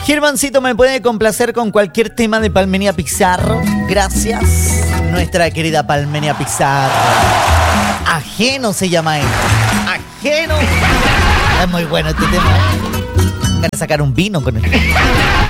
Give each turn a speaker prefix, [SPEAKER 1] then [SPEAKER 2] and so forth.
[SPEAKER 1] Germancito, ¿me puede complacer con cualquier tema de Palmenia Pizarro? Gracias. Nuestra querida Palmenia Pizarro. Ajeno se llama él. Ajeno. Es muy bueno este tema. Van a sacar un vino con él.